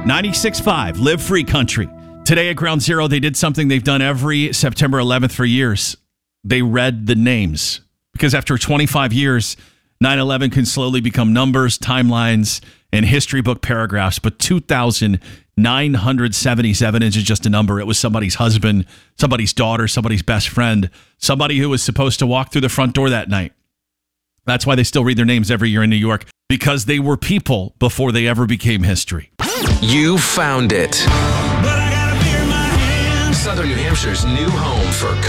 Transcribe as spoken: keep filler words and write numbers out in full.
ninety-six point five, Live Free Country. Today at Ground Zero, they did something they've done every September eleventh for years. They read the names. Because after twenty-five years, nine eleven can slowly become numbers, timelines, and history book paragraphs. But two thousand nine hundred seventy-seven isn't just a number. It was somebody's husband, somebody's daughter, somebody's best friend, somebody who was supposed to walk through the front door that night. That's why they still read their names every year in New York, because they were people before they ever became history. You found it. Southern New Hampshire's new home for